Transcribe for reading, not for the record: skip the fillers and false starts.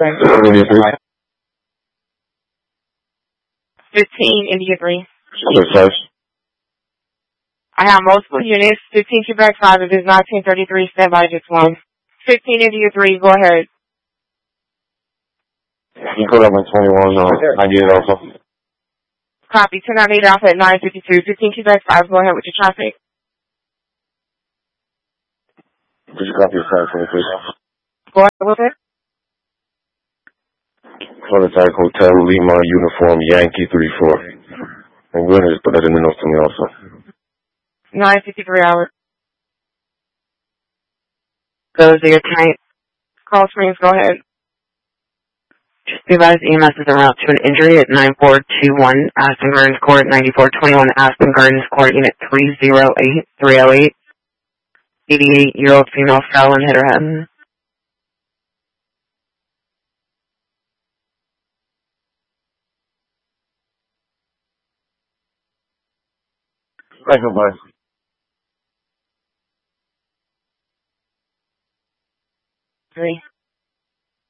India 3. 15, India 3. Precise. I have multiple units. 15, Quebec 5. It is 1933. Stand by just 1. 15, India 3. Go ahead. You put up in 21, 98 also. Copy. 1098 Alpha at 952. 15, Quebec 5. Go ahead with your traffic. Could you copy your side for me, please? Go ahead with it. Prototype Hotel Lima Uniform Yankee 34. I'm going to just put that in the notes to me also. 953 hours. Those are your type. Call screens. Go ahead. Just be advised EMS is en route to an injury at 9421 Aston Gardens Court, 9421 Aston Gardens Court, unit 308. 88-year-old female fell and hit her head. Thank you, bye. 3.